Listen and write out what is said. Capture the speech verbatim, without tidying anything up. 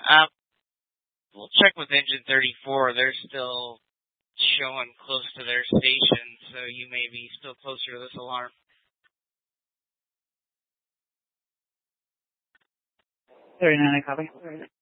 Um, we'll check with engine thirty-four. They're still showing close to their station, so you may be still closer to this alarm. thirty-nine, I copy.